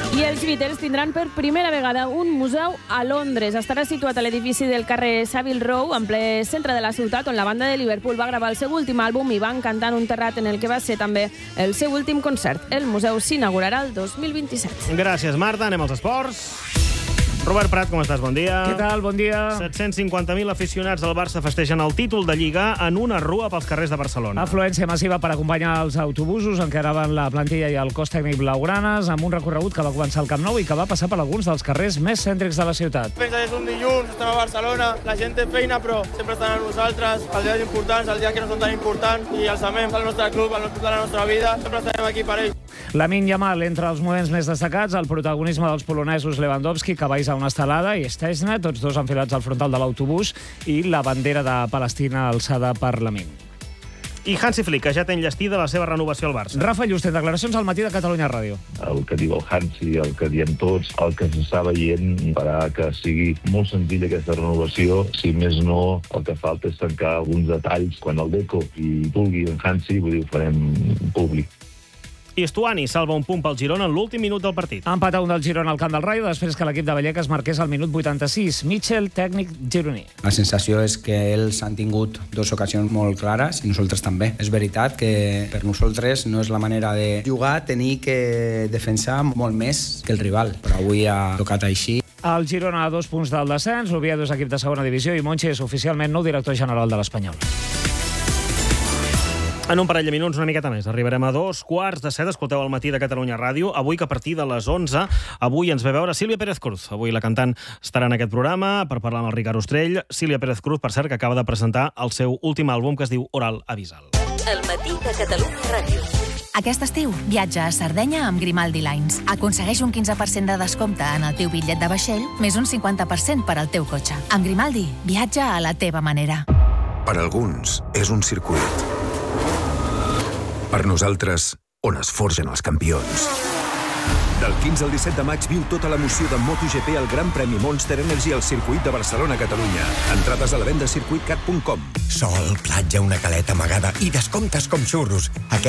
I els Beatles tindran per primera vegada un museu a Londres. Estarà situat a l'edifici del carrer Savile Row, en ple centre de la ciutat, on la banda de Liverpool va gravar el seu últim àlbum i van cantar en un terrat en el que va ser també el seu últim concert. El museu s'inaugurarà el 2027. Gràcies, Marta. Anem als esports. Robert Prat, com estàs? Bon dia. Què tal? Bon dia. 750.000 aficionats del Barça festegen el títol de Lliga en una rua pels carrers de Barcelona. Afluència massiva per acompanyar els autobusos en què anaven la plantilla i el cos tècnic blaugranes, amb un recorregut que va començar al Camp Nou i que va passar per alguns dels carrers més cèntrics de la ciutat. Pensa que és un dilluns, estem a Barcelona, la gent té feina, però sempre estan amb nosaltres, els dies importants, els dies que no són tan importants, i els amem del nostre club, el club de la nostra vida, sempre estarem aquí per ells. Lamine Yamal, entre els moments més destacats, el protagonisme dels polonesos Lewandowski, que va a una estelada, i Szczesny, tots dos enfilats al frontal de l'autobús, i la bandera de Palestina alçada per Lamine. I Hansi Flick, que ja té enllestida la seva renovació al Barça. Rafa Juste, declaracions al matí de Catalunya Ràdio. El que diu el Hansi, el que diem tots, el que s'està veient farà que sigui molt senzilla aquesta renovació. Si més no, el que falta és tancar alguns detalls. Quan el Deco i vulgui en Hansi, vull dir, ho farem públic. I Stuani salva un punt pel Girona en l'últim minut del partit. Ha empatat un del Girona al camp del Rayo després que l'equip de Vallecas marqués al minut 86. Mitchell, tècnic gironí. La sensació és que ells han tingut dues ocasions molt clares i nosaltres també. És veritat que per nosaltres no és la manera de jugar, tenir que defensar molt més que el rival, però avui ha tocat així. El Girona a 2 punts del descens, l'Oviedo és equip de segona divisió i Monchi és oficialment nou director general de l'Espanyol. En un parell de minuts, una miqueta més. Arribarem a 2:15. Escolteu al matí de Catalunya Ràdio. Avui, que a partir de les 11, avui ens ve veure Sílvia Pérez Cruz. Avui la cantant estarà en aquest programa per parlar amb el Ricard Ostrell. Sílvia Pérez Cruz, per cert, que acaba de presentar el seu últim àlbum, que es diu Oral Avisal. El matí de Catalunya Ràdio. Aquest estiu, viatja a Sardenya amb Grimaldi Lines. Aconsegueix un 15% de descompte en el teu bitllet de vaixell, més un 50% per al teu cotxe. Amb Grimaldi, viatja a la teva manera. Per alguns, és un circuit. Per nosaltres, on es forgen els campions. Del 15 al 17 de maig viu tota l'emoció de MotoGP al Gran Premi Monster Energy al circuit de Barcelona-Catalunya. Entrades a la venda a circuitcat.com. Sol, platja, una caleta amagada i descomptes com xurros.